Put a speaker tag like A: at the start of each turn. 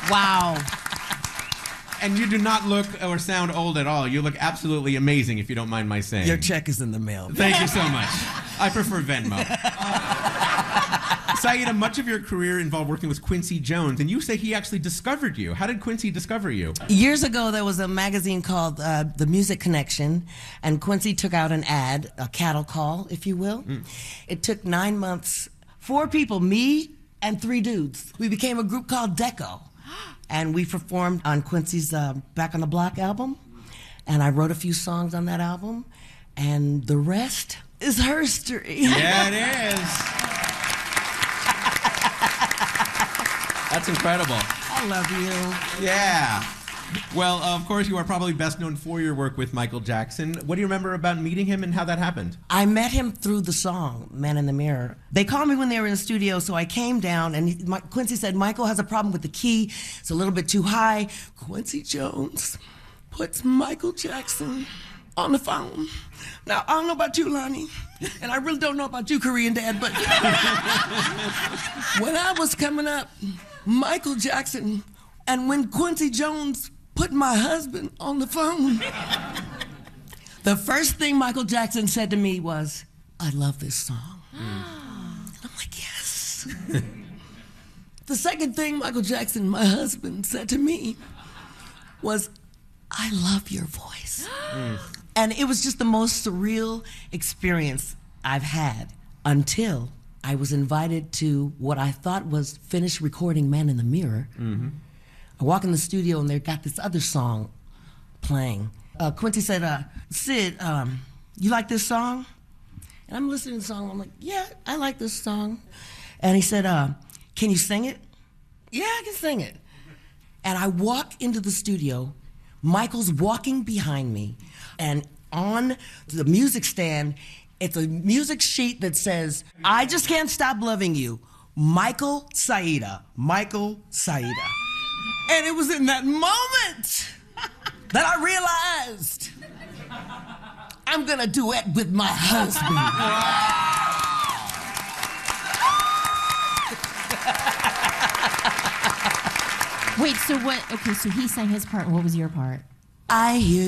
A: Wow.
B: And you do not look or sound old at all. You look absolutely amazing, if you don't mind my saying.
C: Your check is in the mail.
B: Thank you so much. I prefer Venmo. Saida, much of your career involved working with Quincy Jones, and you say he actually discovered you. How did Quincy discover you?
C: Years ago, there was a magazine called The Music Connection, and Quincy took out an ad, a cattle call, if you will. It took 9 months, 4 people, me and 3 dudes. We became a group called Deco, and we performed on Quincy's Back on the Block album, and I wrote a few songs on that album, and the rest is herstory.
B: Yeah, it is. That's incredible.
C: I love you.
B: Yeah. Well, of course, you are probably best known for your work with Michael Jackson. What do you remember about meeting him and how that happened?
C: I met him through the song, Man in the Mirror. They called me when they were in the studio, so I came down, and Quincy said, Michael has a problem with the key. It's a little bit too high. Quincy Jones puts Michael Jackson on the phone. Now, I don't know about you, Lonnie, and I really don't know about you, Korean Dad, but when I was coming up, Michael Jackson, and when Quincy Jones put my husband on the phone, the first thing Michael Jackson said to me was, I love this song. And I'm like, yes. The second thing Michael Jackson, my husband, said to me was, I love your voice. And it was just the most surreal experience I've had until I was invited to what I thought was finished recording Man in the Mirror. I walk in the studio and they got this other song playing. Quincy said, Sid, you like this song? And I'm listening to the song, I'm like, yeah, I like this song. And he said, can you sing it? Yeah, I can sing it. And I walk into the studio, Michael's walking behind me, and on the music stand, it's a music sheet that says, I just can't stop loving you, Michael Saida, Michael Saida. And it was in that moment that I realized I'm gonna duet with my husband.
A: Wait, so what? Okay, so he sang his part. What was your part?
C: I hear